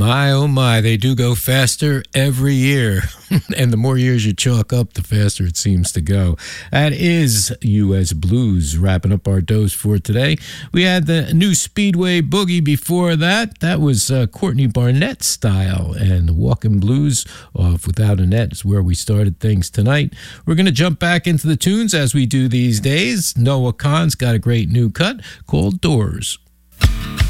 My, oh my, they do go faster every year. And the more years you chalk up, the faster it seems to go. That is U.S. Blues, wrapping up our dose for today. We had the new Speedway Boogie before that. That was Courtney Barnett style. And the Walking Blues off Without a Net is where we started things tonight. We're going to jump back into the tunes as we do these days. Noah Kahan's got a great new cut called Doors.